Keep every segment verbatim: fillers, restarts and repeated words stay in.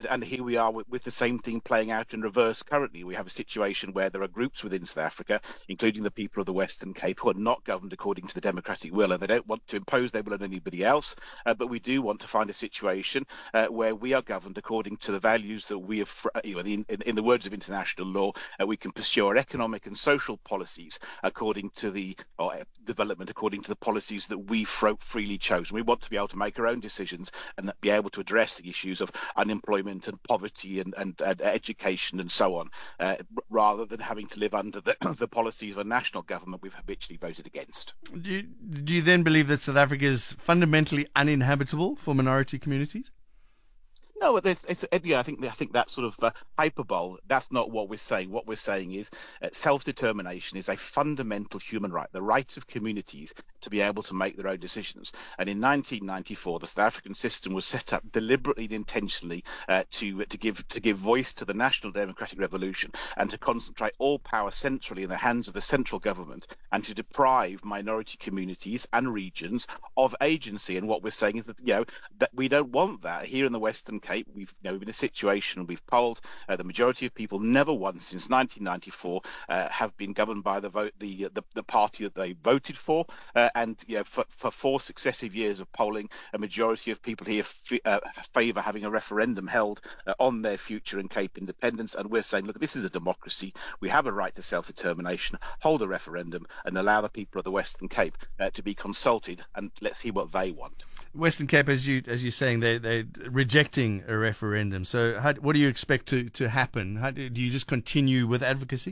and here we are with, with the same thing playing out in reverse currently. We have a situation where there are groups within South Africa, including the people of the Western Cape, who are not governed according to the democratic will, and they don't want to impose their will on anybody else. Uh, but we do want to find a situation uh, where we are governed according to the values that we have, you know, in, in, in the words of international law, uh, we can pursue our economic and social policies according to the or development according to the policies that we freely chose. And we want to be able to make our own decisions and be able to address the issues of unemployment and poverty and, and, and education and so on, uh, rather than having to live under the, the policies of a national government we've habitually voted against. Do you, do you then believe that South Africa is fundamentally uninhabitable for minority communities? No, it's, it's, yeah, I think I think that's sort of uh, hyperbole. That's not what we're saying. What we're saying is uh, self-determination is a fundamental human right, the right of communities to be able to make their own decisions. And in nineteen ninety-four, the South African system was set up deliberately and intentionally uh, to to give to give voice to the National Democratic Revolution and to concentrate all power centrally in the hands of the central government and to deprive minority communities and regions of agency. And what we're saying is that, you know, that we don't want that here in the Western Cape. We've, you know, we've been in a situation, we've polled, uh, the majority of people never once since nineteen ninety-four uh, have been governed by the vote, the, the the party that they voted for, uh, and you know, for, for four successive years of polling, a majority of people here f- uh, favour having a referendum held uh, on their future in Cape independence. And we're saying, look, this is a democracy. We have a right to self-determination. Hold a referendum and allow the people of the Western Cape uh, to be consulted, and let's hear what they want. Western Cape, as you as you're saying, they they're rejecting a referendum. So, how, what do you expect to, to happen? How do, do you just continue with advocacy?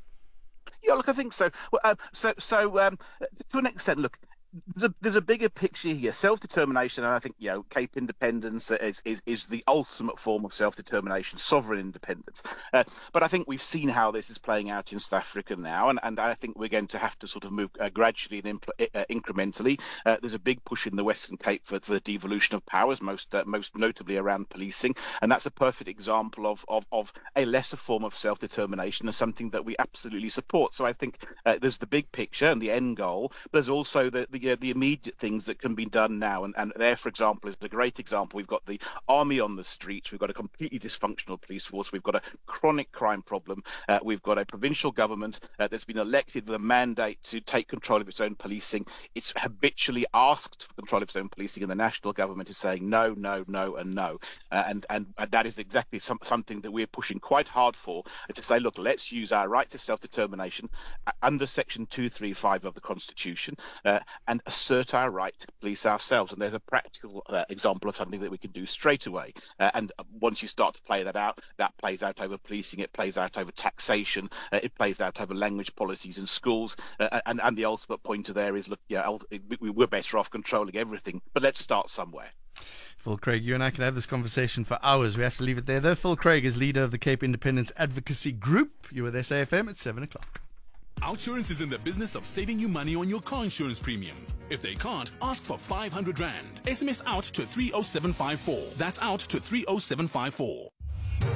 Yeah, look, I think so. Well, um, so, so um, to an extent, look. There's a, there's a bigger picture here. Self-determination, and I think, you know, Cape independence is is, is the ultimate form of self-determination, sovereign independence. Uh, but I think we've seen how this is playing out in South Africa now, and, and I think we're going to have to sort of move uh, gradually and impl- uh, incrementally. Uh, there's a big push in the Western Cape for, for the devolution of powers, most uh, most notably around policing, and that's a perfect example of of, of a lesser form of self-determination and something that we absolutely support. So I think uh, there's the big picture and the end goal, but there's also the, the Uh, the immediate things that can be done now, and, and there, for example, is a great example. We've got the army on the streets, we've got a completely dysfunctional police force, we've got a chronic crime problem, uh, we've got a provincial government uh, that's been elected with a mandate to take control of its own policing. It's habitually asked for control of its own policing, and the national government is saying no, no, no, and no, uh, and, and and that is exactly some, something that we're pushing quite hard for, uh, to say, look, let's use our right to self-determination uh, under Section two thirty-five of the Constitution, uh, and assert our right to police ourselves. And there's a practical uh, example of something that we can do straight away. Uh, and once you start to play that out, that plays out over policing, it plays out over taxation, uh, it plays out over language policies in schools. Uh, and, and the ultimate pointer there is, look, yeah, we, we're better off controlling everything, but let's start somewhere. Phil Craig, you and I can have this conversation for hours. We have to leave it there, though. Phil Craig is leader of the Cape Independence Advocacy Group. You're with S A F M at seven o'clock. Outsurance is in the business of saving you money on your car insurance premium. If they can't, ask for five hundred rand. S M S out to three oh seven five four. That's out to three oh seven five four.